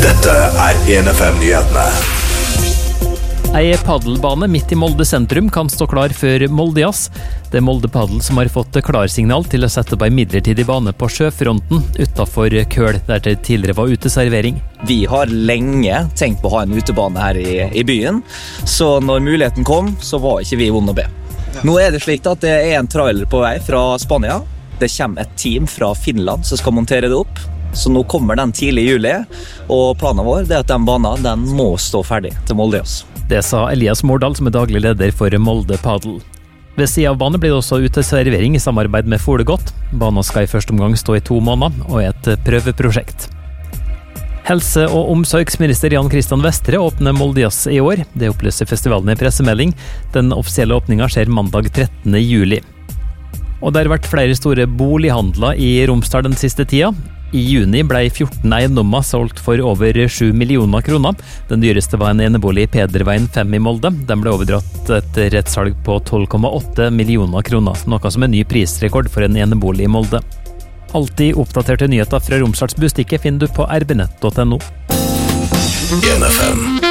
Dette 1FM-nyhetene. Ei paddelbane midt i Molde sentrum kan stå klar før Moldejazz. Det Molde Paddel som har fått klarsignal til å sette opp en midlertidig bane på sjøfronten utenfor Køl, der det tidligere var uteservering. Vi har lenge tenkt på å ha en utebane her i byen, så når muligheten kom, så var ikke vi vonde å be. Nå er det slik at det er en trailer på vei fra Spania. Det kommer et team fra Finland som skal montere det opp. Så nå kommer den tidlig i juli, og planen vår er at den banen den må stå ferdig til Moldejazz. Det sa Elias Mårdal, som er daglig leder for Molde Paddel. Ved siden av banen blir det også uteservering i samarbeid med Folegodt. Banen skal i første omgang stå i 2 måneder, og er et prøveprosjekt. Helse- og omsorgsminister Jan Christian Vestre åpner Moldejazz i år. Det opplyser festivalen i pressemelding. Den offisielle åpningen skjer mandag 13. juli. Og det har vært flere store bolighandler i Romsdal den siste tida. I juni ble 14 eiendommer solgt for over 7 millioner kroner. Den dyreste var en enebolig i Pederveien 5 i Molde. Den ble overdratt etter et salg på 12,8 millioner kroner, noe som er ny prisrekord for en enebolig i Molde. Alltid oppdaterte nyheter fra Romsdals Bustikke finner du på rbnett.no. 1FM.